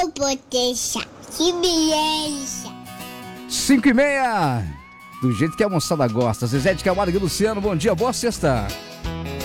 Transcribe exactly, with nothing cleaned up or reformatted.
vou proteger. Que beleza. Cinco e meia. Do jeito que a moçada gosta. Zezé de Camargo e Luciano, bom dia, boa sexta.